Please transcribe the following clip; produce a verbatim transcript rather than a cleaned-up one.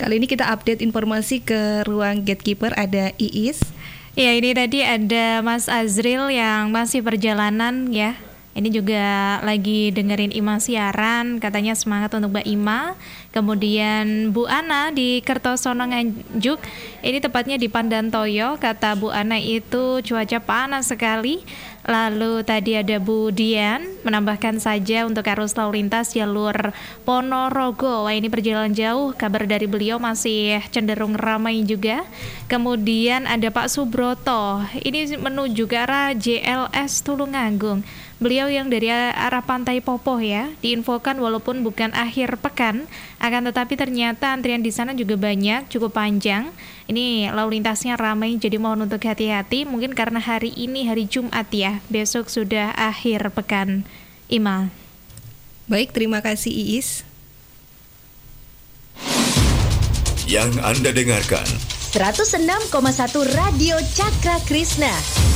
Kali ini kita update informasi ke ruang gatekeeper, ada Iis. Ya, ini tadi ada Mas Azril yang masih perjalanan ya. Ini juga lagi dengerin Ima siaran, katanya semangat untuk Mbak Ima. Kemudian Bu Ana di Kertosono Nganjuk, ini tepatnya di Pandantoyo, kata Bu Ana itu cuaca panas sekali. Lalu tadi ada Bu Dian menambahkan saja untuk arus lalu lintas jalur Ponorogo. Wah, ini perjalanan jauh, kabar dari beliau masih cenderung ramai juga. Kemudian ada Pak Subroto, ini menuju ke arah J L S Tulungagung. Beliau yang dari arah Pantai Popoh ya, diinfokan walaupun bukan akhir pekan, akan tetapi ternyata antrian di sana juga banyak, cukup panjang. Ini lalu lintasnya ramai, jadi mohon untuk hati-hati. Mungkin karena hari ini hari Jumat ya, besok sudah akhir pekan. Ima. Baik, terima kasih Iis. Yang Anda dengarkan seratus enam koma satu Radio Cakra Krishna.